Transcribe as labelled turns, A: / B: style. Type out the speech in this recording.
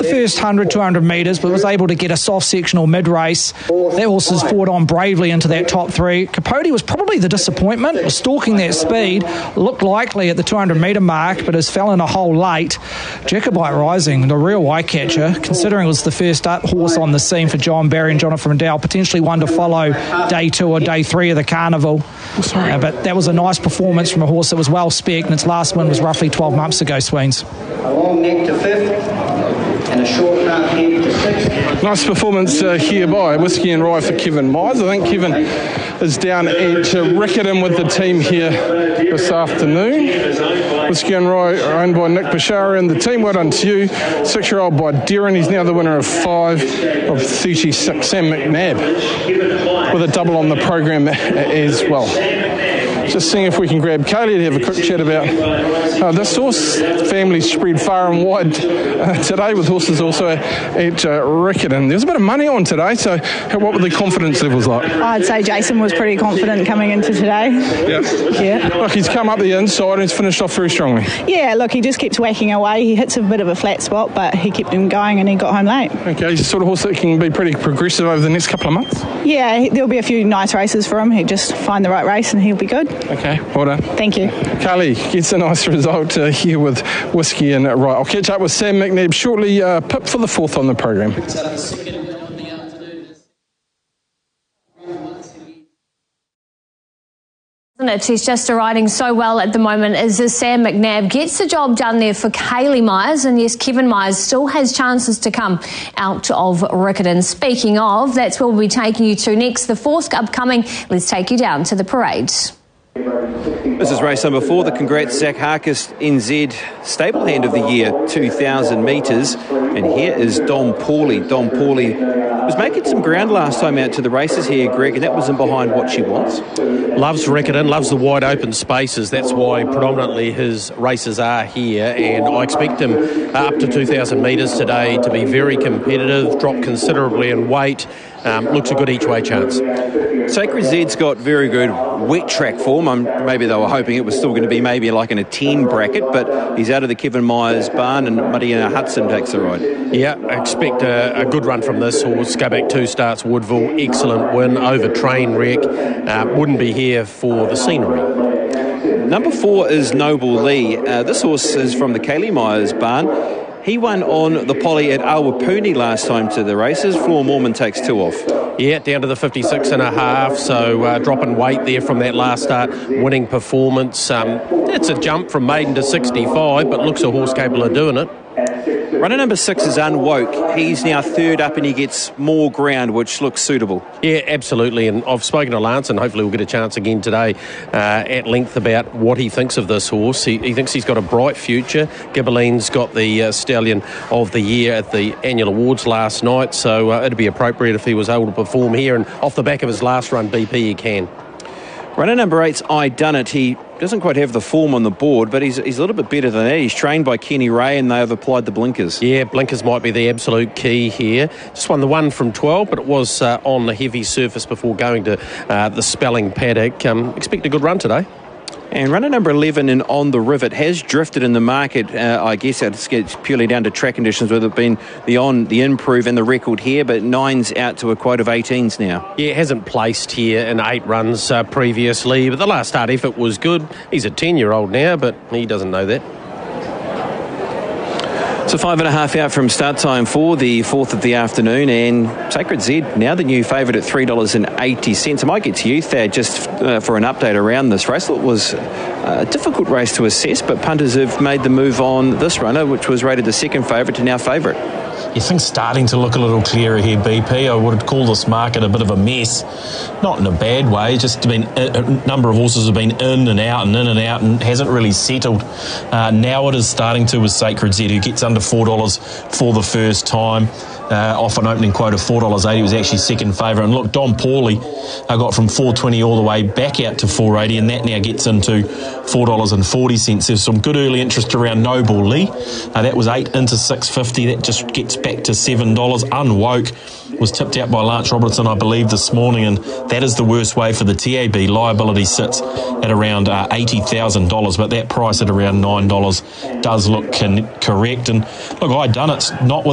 A: the first 100, 200 metres, but was able to get a soft sectional mid-race. That horse has fought on bravely into that top three. Capote was probably the disappointment, was stalking that speed, looked likely at the 200 metre mark, but has fell in a hole late. Jacobite Rising, the real eye catcher, considering it was the first up horse on the scene for John Barry and Jonathan Dowell, potentially one to follow day 2 or day 3 of the carnival. But that was a nice performance from a horse that was well spec'd, and its last win was roughly 12 months ago, Sweens.
B: A long neck to 5th and a short front head to 6th.
C: Nice performance here by Whiskey and Rye for Kevin Myers. I think Kevin is down at Riccarton with the team here this afternoon. Whiskey and Rye are owned by Nick Bashara and the team. Well done to you. 6-year-old by Darren. He's now the winner of 5 of 36. Sam McNabb with a double on the program as well. Just seeing if we can grab Kaylee to have a quick chat about this horse. Family spread far and wide today with horses also at Riccarton. There's a bit of money on today, so what were the confidence levels like?
D: I'd say Jason was pretty confident coming into today. Yeah.
C: Look, he's come up the inside and he's finished off very strongly.
D: Yeah, look, he just keeps whacking away. He hits a bit of a flat spot, but he kept him going and he got home late.
C: Okay, he's the sort of horse that can be pretty progressive over the next couple of months?
D: Yeah, there'll be a few nice races for him. He'll just find the right race and he'll be good.
C: Okay, well done.
D: Thank you.
C: Carly gets a nice result here with Whiskey and Rye. I'll catch up with Sam McNabb shortly. Pip for the 4th on the programme.
E: He's just riding so well at the moment as Sam McNabb gets the job done there for Kaylee Myers. And yes, Kevin Myers still has chances to come out of Riccarton. Speaking of, that's where we'll be taking you to next. The 4th upcoming. Let's take you down to the parades.
F: This is race number 4, the Congrats Zach Harkis NZ Stable Hand of the Year, 2,000 metres. And here is Dom Pauly. Dom Pauly was making some ground last time out to the races here, Greg, and that wasn't behind what she wants.
G: Loves Riccarton, loves the wide open spaces. That's why predominantly his races are here, and I expect him up to 2,000 metres today to be very competitive, drop considerably in weight. Looks a good each-way chance.
F: Sacred Zed's got very good wet track form. Maybe they were hoping it was still going to be maybe like in a 10 bracket, but he's out of the Kevin Myers barn and Mariana Hudson takes the ride.
G: Yeah, I expect a good run from this horse. Go back 2 starts, Woodville, excellent win over Trainwreck. Wouldn't be here for the scenery.
F: Number 4 is Noble Lee. This horse is from the Kaylee Myers barn. He won on the Polly at Awapuni last time to the races. Floor Mormon takes 2 off.
G: Yeah, down to the 56.5, so dropping weight there from that last start, winning performance. It's a jump from maiden to 65, but looks a horse capable of doing it.
F: Runner number 6 is Unwoke. He's now 3rd up and he gets more ground, which looks suitable.
G: Yeah, absolutely. And I've spoken to Lance, and hopefully we'll get a chance again today at length about what he thinks of this horse. He thinks he's got a bright future. Ghibelline's got the Stallion of the Year at the annual awards last night, so it'd be appropriate if he was able to perform here. And off the back of his last run, BP, he can.
F: Runner number 8's I Done It. He doesn't quite have the form on the board, but he's a little bit better than that. He's trained by Kenny Ray and they have applied the blinkers.
G: Yeah, blinkers might be the absolute key here. Just won the 1 from 12, but it was on the heavy surface before going to the Spelling paddock. Expect a good run today.
F: And runner number 11 in On the Rivet has drifted in the market. I guess it's purely down to track conditions, whether it been the improve and the record here, but 9's out to a quote of 18s now.
G: Yeah, hasn't placed here in 8 runs previously, but the last start effort was good. He's a 10-year-old now, but he doesn't know that.
F: So 5.5 out from start time for the 4th of the afternoon, and Sacred Zed now the new favourite at $3.80. I might get to you, Thad, just for an update around this race. It was a difficult race to assess, but punters have made the move on this runner, which was rated the second favourite to now favourite.
H: You think starting to look a little clearer here, BP. I would call this market a bit of a mess. Not in a bad way, just been a number of horses have been in and out and hasn't really settled. Now it is starting to with Sacred Zed, who gets under $4 for the first time. Off an opening quote of $4.80, was actually second favourite. And look, Dom Pauly got from $4.20 all the way back out to $4.80, and that now gets into $4.40. There's some good early interest around Noble Lee. That was 8 into $6.50. That just gets back to $7. Unwoke was tipped out by Lance Robertson, I believe, this morning, and that is the worst way for the TAB. Liability sits at around $80,000, but that price at around $9 does look correct. And look, I done it not with